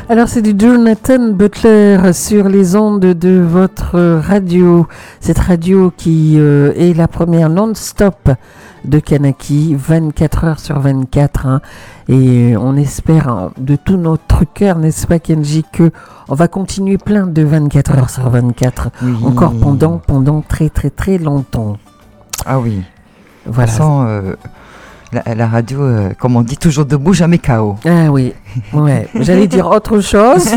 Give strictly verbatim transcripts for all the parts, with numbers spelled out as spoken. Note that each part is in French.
Alors c'est du Jonathan Butler sur les ondes de votre radio. Cette radio qui euh, est la première non-stop de Kanaki, vingt-quatre heures sur vingt-quatre. Hein, et on espère hein, de tout notre cœur, n'est-ce pas Kenji, que on va continuer plein de vingt-quatre heures sur vingt-quatre. Oui. Encore pendant, pendant très très très longtemps. Ah oui. Voilà. De toute façon, euh, la, la radio, euh, comme on dit, toujours debout, jamais K O. Ah oui, ouais. J'allais dire autre chose.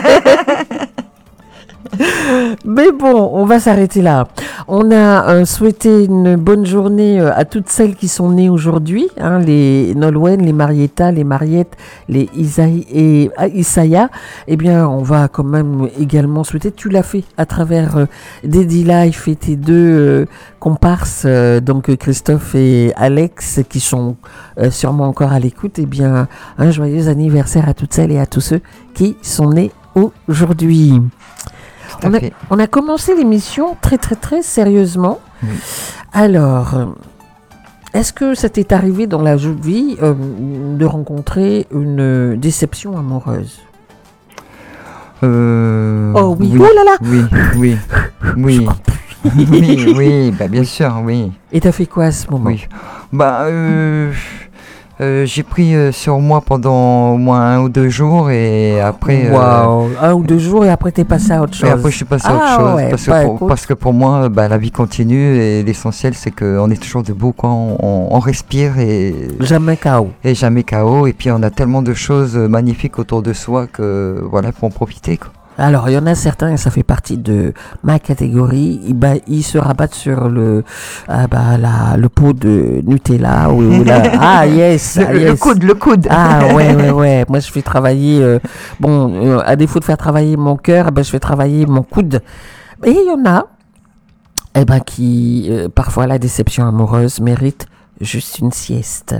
Mais bon, on va s'arrêter là. On a euh, souhaité une bonne journée euh, à toutes celles qui sont nées aujourd'hui, hein, les Nolwenn, les Marietta, les Mariette, les Isaïe et euh, Isaya. Eh bien, on va quand même également souhaiter, tu l'as fait à travers euh, Daddy Life et tes deux euh, comparses, euh, donc Christophe et Alex, qui sont euh, sûrement encore à l'écoute. Eh bien, un joyeux anniversaire à toutes celles et à tous ceux qui sont nés aujourd'hui. On a, on a commencé l'émission très très très sérieusement. Oui. Alors, est-ce que ça t'est arrivé dans la vie euh, de rencontrer une déception amoureuse? euh, Oh oui. oui, oh là là. Oui, oui, oui, oui, oui, bah bien sûr, oui. Et t'as fait quoi à ce moment? Oui, bah euh, Euh, j'ai pris euh, sur moi pendant au moins un ou deux jours et après... Waouh, euh, un ou deux jours et après t'es passé à autre chose. Et après je suis passé à autre ah, chose ouais, parce, bah, que pour, parce que pour moi bah, la vie continue et l'essentiel c'est qu'on est toujours debout quand on, on respire et... Jamais K O. Et jamais K O et puis on a tellement de choses magnifiques autour de soi que voilà, il faut en profiter quoi. Alors, il y en a certains, et ça fait partie de ma catégorie, et bah, ils se rabattent sur le, ah bah, la, le pot de Nutella. Ou, ou la, ah, yes, ah, le, yes. Le coude, le coude. Ah, ouais, ouais, ouais. Moi, je fais travailler, euh, bon, euh, à défaut de faire travailler mon cœur, bah, je fais travailler mon coude. Et il y en a, eh ben, qui, euh, parfois, la déception amoureuse mérite juste une sieste.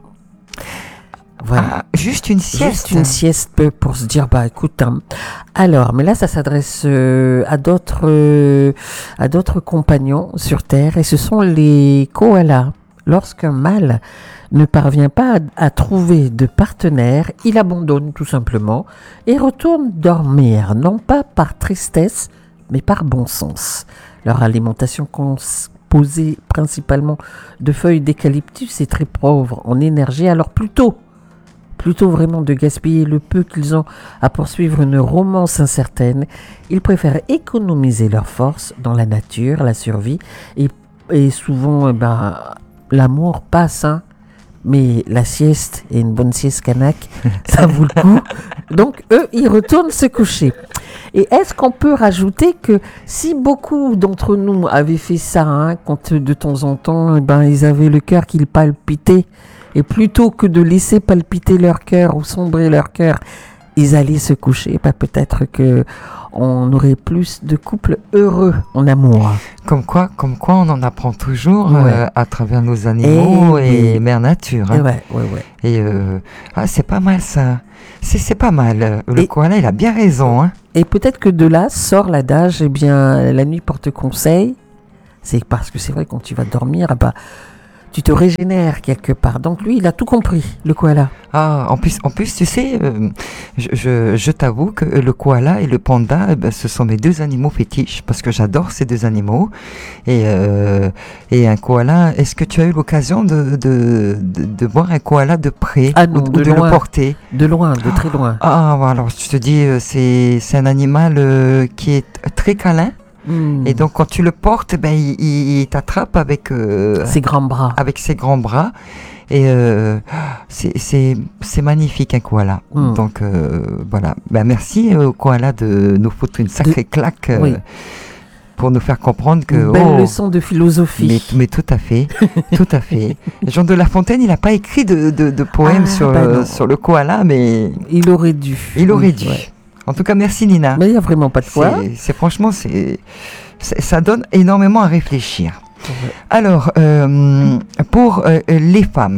Voilà. Ah, juste une sieste. Juste une sieste pour se dire, bah écoute, hein. Alors, mais là ça s'adresse euh, à d'autres euh, à d'autres compagnons sur Terre et ce sont les koalas. Lorsqu'un mâle ne parvient pas à, à trouver de partenaire, il abandonne tout simplement et retourne dormir, non pas par tristesse, mais par bon sens. Leur alimentation composée principalement de feuilles d'eucalyptus est très pauvre en énergie, alors plutôt Plutôt vraiment de gaspiller le peu qu'ils ont à poursuivre une romance incertaine, ils préfèrent économiser leurs forces dans la nature, la survie, et, et souvent, eh ben, l'amour passe, hein, mais la sieste, et une bonne sieste kanak, ça vaut le coup. Donc, eux, ils retournent se coucher. Et est-ce qu'on peut rajouter que si beaucoup d'entre nous avaient fait ça, hein, quand de temps en temps, eh ben, ils avaient le cœur qui palpitait, et plutôt que de laisser palpiter leur cœur ou sombrer leur cœur, ils allaient se coucher, bah peut-être que on aurait plus de couples heureux en amour. Comme quoi, comme quoi on en apprend toujours ouais. euh, à travers nos animaux et, et oui. Mère Nature. Hein. Et ouais, ouais, ouais. Et euh, ah, c'est pas mal ça. C'est, c'est pas mal. Le et, koala, il a bien raison. Hein. Et peut-être que de là sort l'adage, eh bien, la nuit porte conseil. C'est parce que c'est vrai, quand tu vas dormir, bah, tu te régénères quelque part. Donc lui, il a tout compris, le koala. Ah, en plus, en plus tu sais, euh, je, je, je t'avoue que le koala et le panda, eh ben, ce sont mes deux animaux fétiches, parce que j'adore ces deux animaux. Et, euh, et un koala, est-ce que tu as eu l'occasion de, de, de, de voir un koala de près ah non, ou, de, ou de loin, le porter? De loin, de très loin. Ah, alors je te dis, c'est, c'est un animal euh, qui est très câlin. Mmh. Et donc quand tu le portes, ben, il, il, il t'attrape avec euh, ses grands bras. Avec ses grands bras. Et euh, c'est, c'est, c'est magnifique un koala. Mmh. Donc euh, voilà. Ben, merci au koala de nous foutre une sacrée de... claque euh, oui. pour nous faire comprendre que... Une belle oh, leçon de philosophie. Mais, mais tout à fait, tout à fait. Jean de La Fontaine, il n'a pas écrit de, de, de poème ah, sur, ben sur le koala, mais... Il aurait dû. Il aurait oui, dû. Ouais. En tout cas, merci Nina. Mais il n'y a vraiment pas de quoi. C'est, c'est franchement, c'est, c'est, ça donne énormément à réfléchir. Ouais. Alors, euh, pour euh, les femmes,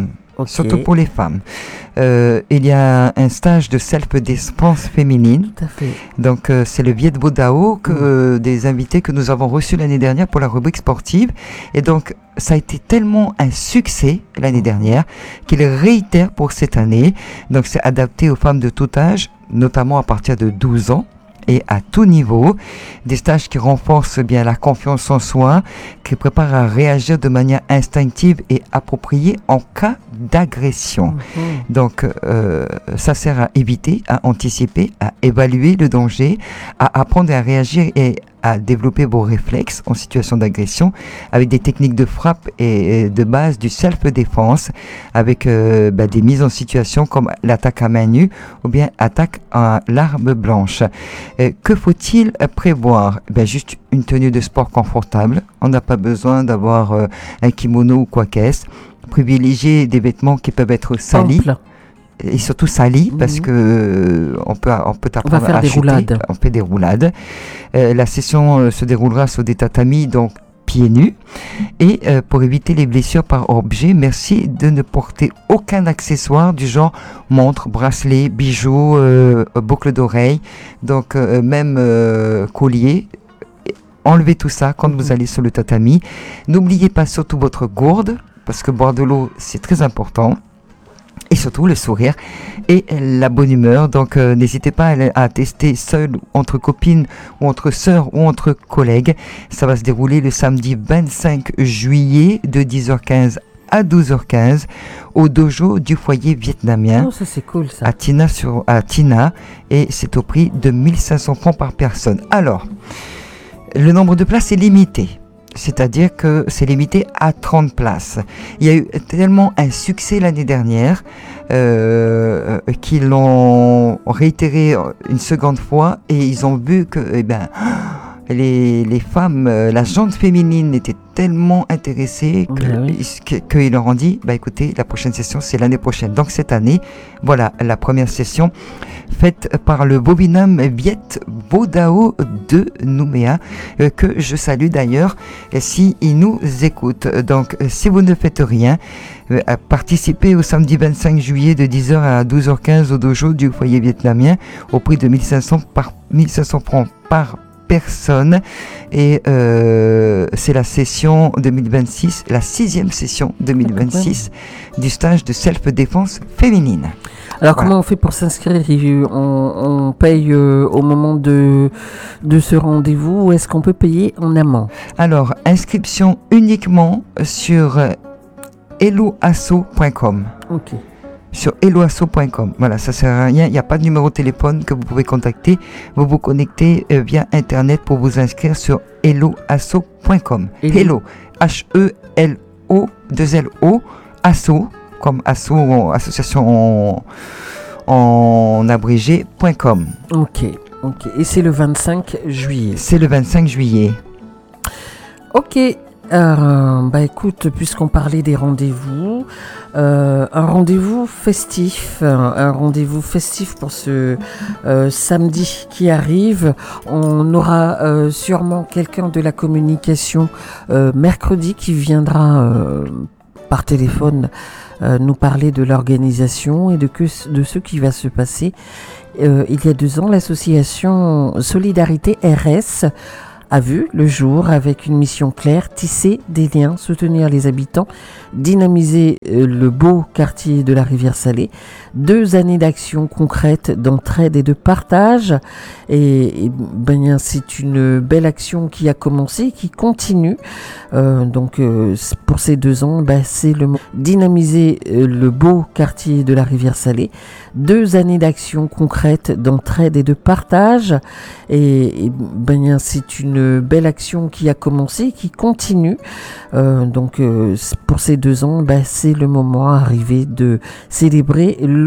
Ok. surtout pour les femmes. Euh, il y a un stage de self-défense féminine. Tout à fait. Donc, euh, c'est le Viet Bo Dao, que, euh, des invités que nous avons reçus l'année dernière pour la rubrique sportive. Et donc, ça a été tellement un succès l'année dernière qu'il réitère pour cette année. Donc, c'est adapté aux femmes de tout âge, notamment à partir de douze ans. Et à tout niveau, des stages qui renforcent bien la confiance en soi, qui préparent à réagir de manière instinctive et appropriée en cas d'agression. Mhm. Donc, euh, ça sert à éviter, à anticiper, à évaluer le danger, à apprendre à réagir et à développer vos réflexes en situation d'agression avec des techniques de frappe et de base du self-défense avec euh, bah, des mises en situation comme l'attaque à main nue ou bien attaque à l'arme blanche. Euh, que faut-il prévoir? Ben, juste une tenue de sport confortable. On n'a pas besoin d'avoir euh, un kimono ou quoi qu'est-ce. Privilégier des vêtements qui peuvent être salis. Ample. Et surtout salis, Mhm. parce que euh, on peut on peut On va apprendre faire à des chuter. roulades. On fait des roulades. Euh, la session euh, se déroulera sur des tatamis, donc pieds nus. Et euh, pour éviter les blessures par objet, merci de ne porter aucun accessoire du genre montre, bracelet, bijoux, euh, boucle d'oreille, donc euh, même euh, collier. Enlevez tout ça quand Mhm. vous allez sur le tatami. N'oubliez pas surtout votre gourde, parce que boire de l'eau, c'est très important. Et surtout le sourire et la bonne humeur. Donc euh, n'hésitez pas à, à tester seul, entre copines ou entre sœurs ou entre collègues. Ça va se dérouler le samedi vingt-cinq juillet de dix heures quinze à douze heures quinze au dojo du foyer vietnamien Oh, ça c'est cool ça. à Tina, sur, à Tina, et c'est au prix de mille cinq cents francs par personne. Alors, le nombre de places est limité. C'est-à-dire que c'est limité à trente places. Il y a eu tellement un succès l'année dernière euh, qu'ils l'ont réitéré une seconde fois et ils ont vu que eh ben, les, les femmes, la gente féminine était tellement intéressée que, Ben oui. que- qu'ils leur ont dit, bah écoutez, la prochaine session c'est l'année prochaine. Donc cette année, voilà la première session faite par le beau binôme Viet Bo Dao de Nouméa, euh, que je salue d'ailleurs euh, si ils nous écoutent. Donc euh, si vous ne faites rien, euh, à participer au samedi vingt-cinq juillet de dix heures à douze heures quinze au dojo du foyer vietnamien au prix de mille cinq cents par mille cinq cents francs par personne, et euh, c'est la session deux mille vingt-six, la sixième session deux mille vingt-six du stage de self-défense féminine. Alors Voilà. comment on fait pour s'inscrire? Il- on, on paye euh, au moment de, de ce rendez-vous ou est-ce qu'on peut payer en amont? Alors, inscription uniquement sur euh, helloasso point com. Ok. Sur helloasso point com. Voilà, ça sert à rien. Il n'y a pas de numéro de téléphone que vous pouvez contacter. Vous vous connectez euh, via Internet pour vous inscrire sur helloasso point com. Hello. Hello. H E L O deux L O. Asso, comme asso, association en, en abrégé, point com. Ok. Ok. Et c'est le vingt-cinq juillet. C'est le vingt-cinq juillet. Ok. Euh, bah écoute, puisqu'on parlait des rendez-vous, euh, un rendez-vous festif, un, un rendez-vous festif pour ce euh, samedi qui arrive. On aura euh, sûrement quelqu'un de la communication euh, mercredi qui viendra euh, par téléphone euh, nous parler de l'organisation et de, que, de ce qui va se passer. Euh, il y a deux ans, l'association Solidarité R S a vu le jour avec une mission claire, tisser des liens, soutenir les habitants, dynamiser euh, le beau quartier de la Rivière Salée. Deux années d'action concrète, d'entraide et de partage. Et, et ben, c'est une belle action qui a commencé, qui continue. Euh, donc euh, pour ces deux ans, ben, c'est le dynamiser euh, le beau quartier de la Rivière Salée. Deux années d'action concrète, d'entraide et de partage. Et, et ben, c'est une belle action qui a commencé, qui continue. Euh, donc euh, pour ces deux ans, ben, c'est le moment arrivé de célébrer le